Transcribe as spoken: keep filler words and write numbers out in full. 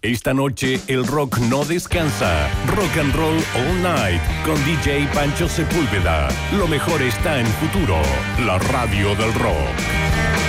Esta noche el rock no descansa. Rock and Roll All Night con D J Pancho Sepúlveda. Lo mejor está en Futuro, la radio del rock.